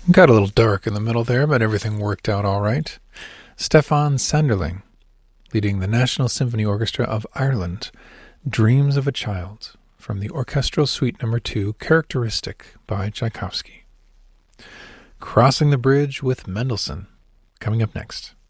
Got a little dark in the middle there, but everything worked out all right. Stefan Sanderling, leading the National Symphony Orchestra of Ireland, Dreams of a Child, from the Orchestral Suite No. 2, Characteristic by Tchaikovsky. Crossing the Bridge with Mendelssohn, coming up next.